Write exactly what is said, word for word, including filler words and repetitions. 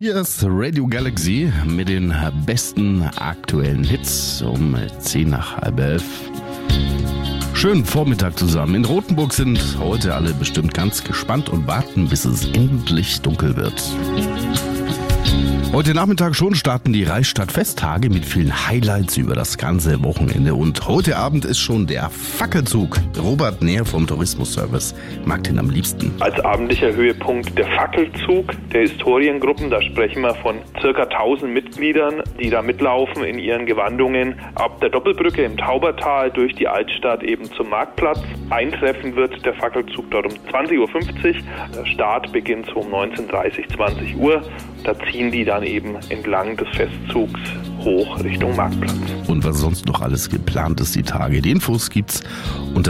Hier ist Radio Galaxy mit den besten aktuellen Hits um zehn nach halb elf. Schönen Vormittag zusammen. In Rothenburg sind heute alle bestimmt ganz gespannt und warten, bis es endlich dunkel wird. Heute Nachmittag schon starten die Reichsstadtfesttage mit vielen Highlights über das ganze Wochenende. Und heute Abend ist schon der Fackelzug. Robert Näher vom Tourismusservice mag den am liebsten. Als abendlicher Höhepunkt der Fackelzug der Historiengruppen. Da sprechen wir von circa tausend Mitgliedern, die da mitlaufen in ihren Gewandungen. Ab der Doppelbrücke im Taubertal durch die Altstadt eben zum Marktplatz. Eintreffen wird der Fackelzug dort um zwanzig Uhr fünfzig. Der Start beginnt so um neunzehn Uhr dreißig, zwanzig Uhr. Da ziehen die dann eben entlang des Festzugs hoch Richtung Marktplatz. Und was sonst noch alles geplant ist die Tage, die Infos gibt's unter